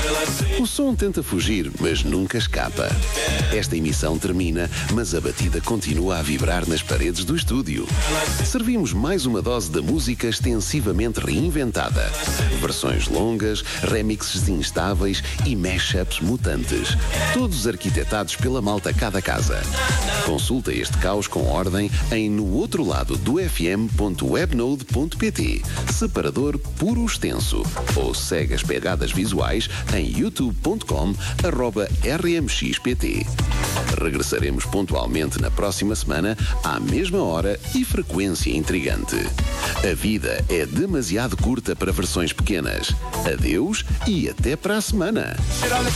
O som tenta fugir, mas nunca escapa. Esta emissão termina, mas a batida continua a vibrar nas paredes do estúdio. Servimos mais uma dose da música extensivamente reinventada. Versões longas, remixes instáveis e mashups mutantes. Todos arquitetados pela malta cada casa. Consulta este caos com ordem em nooutrolado.fm.webnode.pt, separador puro extenso, ou segue as pegadas visuais em youtube.com/rmxpt. Regressaremos pontualmente na próxima semana à mesma hora e frequência intrigante. A vida é demasiado curta para versões pequenas. Adeus e até para a semana.